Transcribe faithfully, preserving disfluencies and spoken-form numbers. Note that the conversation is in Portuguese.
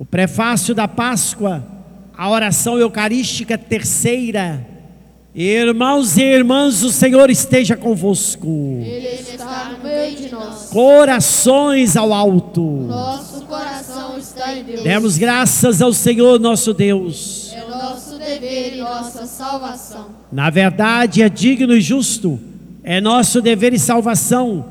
O prefácio da Páscoa, a oração eucarística terceira. Irmãos e irmãs, o Senhor esteja convosco. Ele está no meio de nós. Corações ao alto. Nosso coração está em Deus. Demos graças ao Senhor nosso Deus. É o nosso dever e nossa salvação. Na verdade, é digno e justo, é nosso dever e salvação